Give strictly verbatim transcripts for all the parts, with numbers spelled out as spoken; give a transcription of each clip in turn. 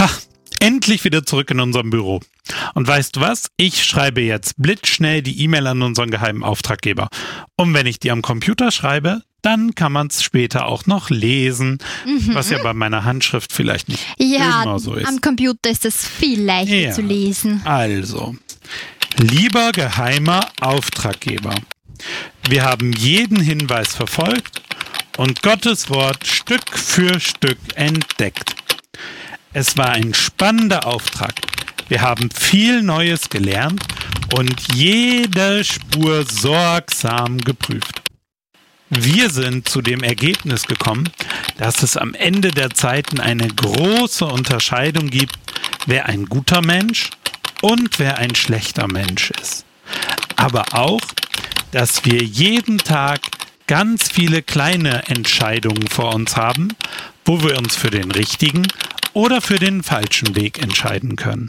Ha, endlich wieder zurück in unserem Büro. Und weißt du was? Ich schreibe jetzt blitzschnell die E-Mail an unseren geheimen Auftraggeber. Und wenn ich die am Computer schreibe, dann kann man es später auch noch lesen, mhm. was ja bei meiner Handschrift vielleicht nicht ja, immer so ist. Am Computer ist es viel leichter ja. zu lesen. Also, lieber geheimer Auftraggeber, wir haben jeden Hinweis verfolgt und Gottes Wort Stück für Stück entdeckt. Es war ein spannender Auftrag. Wir haben viel Neues gelernt und jede Spur sorgsam geprüft. Wir sind zu dem Ergebnis gekommen, dass es am Ende der Zeiten eine große Unterscheidung gibt, wer ein guter Mensch und wer ein schlechter Mensch ist. Aber auch, dass wir jeden Tag ganz viele kleine Entscheidungen vor uns haben, wo wir uns für den richtigen oder für den falschen Weg entscheiden können.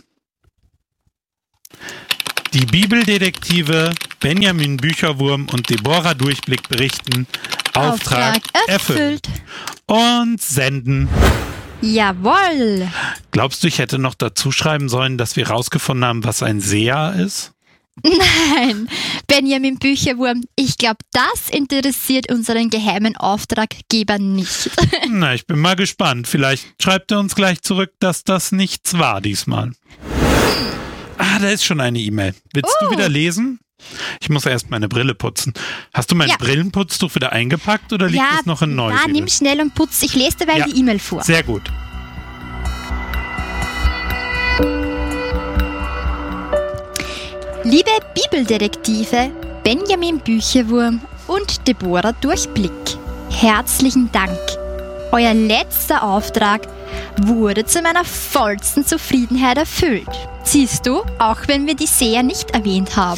Die Bibeldetektive Benjamin Bücherwurm und Deborah Durchblick berichten, Auftrag, Auftrag erfüllt. erfüllt und senden. Jawohl! Glaubst du, ich hätte noch dazu schreiben sollen, dass wir rausgefunden haben, was ein Seher ist? Nein, Benjamin Bücherwurm, ich glaube, das interessiert unseren geheimen Auftraggeber nicht. Na, ich bin mal gespannt. Vielleicht schreibt er uns gleich zurück, dass das nichts war diesmal. Ah, da ist schon eine E-Mail. Willst oh. du wieder lesen? Ich muss erst meine Brille putzen. Hast du mein ja. Brillenputztuch wieder eingepackt oder liegt ja, es noch in Neugierde? Ja, nimm schnell und putz. Ich lese dabei ja. die E-Mail vor. Sehr gut. Liebe Bibeldetektive Benjamin Bücherwurm und Deborah Durchblick, herzlichen Dank. Euer letzter Auftrag wurde zu meiner vollsten Zufriedenheit erfüllt. Siehst du, auch wenn wir die Seher nicht erwähnt haben.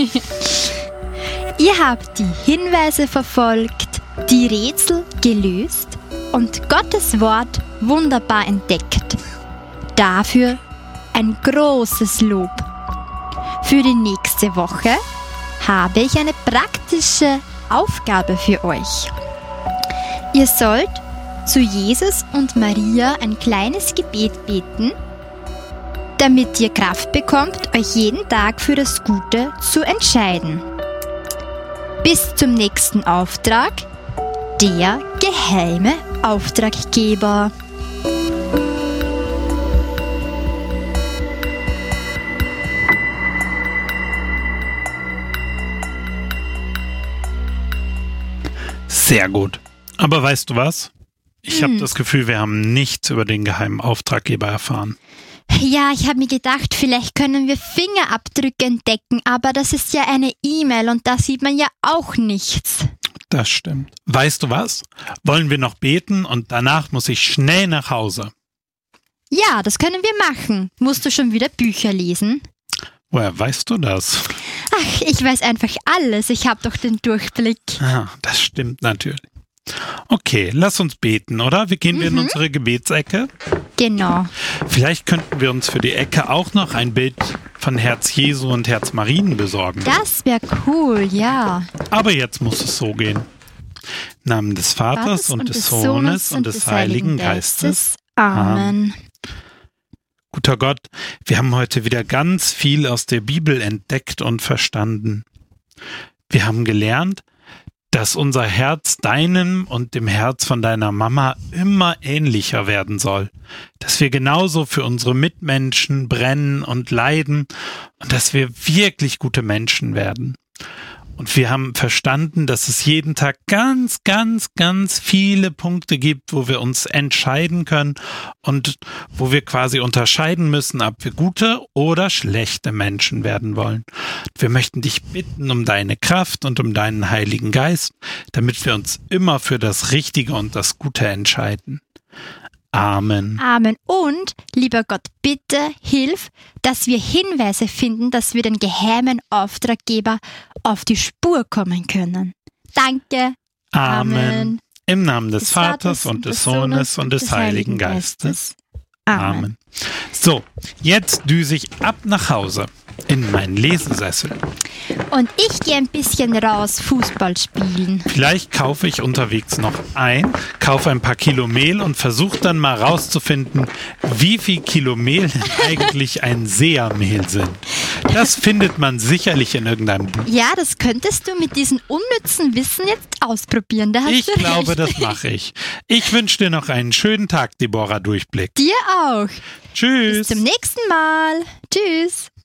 Ihr habt die Hinweise verfolgt, die Rätsel gelöst und Gottes Wort wunderbar entdeckt. Dafür ein großes Lob. Für die nächste Woche habe ich eine praktische Aufgabe für euch. Ihr sollt zu Jesus und Maria ein kleines Gebet beten, damit ihr Kraft bekommt, euch jeden Tag für das Gute zu entscheiden. Bis zum nächsten Auftrag, der geheime Auftraggeber. Sehr gut. Aber weißt du was? Ich hm. habe das Gefühl, wir haben nichts über den geheimen Auftraggeber erfahren. Ja, ich habe mir gedacht, vielleicht können wir Fingerabdrücke entdecken, aber das ist ja eine E-Mail und da sieht man ja auch nichts. Das stimmt. Weißt du was? Wollen wir noch beten und danach muss ich schnell nach Hause? Ja, das können wir machen. Musst du schon wieder Bücher lesen? Woher weißt du das? Ach, ich weiß einfach alles. Ich habe doch den Durchblick. Ah, das stimmt natürlich. Okay, lass uns beten, oder? Wir gehen mhm. wir in unsere Gebetsecke. Genau. Vielleicht könnten wir uns für die Ecke auch noch ein Bild von Herz Jesu und Herz Marien besorgen. Das wäre cool, ja. Aber jetzt muss es so gehen. Im Namen des Vaters, Vaters und, und des Sohnes und des Heiligen Geistes. Amen. Guter Gott, wir haben heute wieder ganz viel aus der Bibel entdeckt und verstanden. Wir haben gelernt, dass unser Herz deinem und dem Herz von deiner Mama immer ähnlicher werden soll. Dass wir genauso für unsere Mitmenschen brennen und leiden und dass wir wirklich gute Menschen werden. Und wir haben verstanden, dass es jeden Tag ganz, ganz, ganz viele Punkte gibt, wo wir uns entscheiden können und wo wir quasi unterscheiden müssen, ob wir gute oder schlechte Menschen werden wollen. Wir möchten dich bitten um deine Kraft und um deinen Heiligen Geist, damit wir uns immer für das Richtige und das Gute entscheiden. Amen. Amen. Und, lieber Gott, bitte hilf, dass wir Hinweise finden, dass wir den geheimen Auftraggeber auf die Spur kommen können. Danke. Amen. Amen. Im Namen des, des Vaters und des Sohnes und des Heiligen Geistes. Amen. Amen. So, jetzt düse ich ab nach Hause. in meinen Lesesessel. Und ich gehe ein bisschen raus Fußball spielen. Vielleicht kaufe ich unterwegs noch ein, kaufe ein paar Kilo Mehl und versuche dann mal rauszufinden, wie viel Kilo Mehl denn eigentlich ein Seermehl sind. Das findet man sicherlich in irgendeinem Buch. Ja, das könntest du mit diesem unnützen Wissen jetzt ausprobieren. Da hast Ich du glaube, recht. das mache ich. Ich wünsche dir noch einen schönen Tag, Deborah Durchblick. Dir auch. Tschüss. Bis zum nächsten Mal. Tschüss.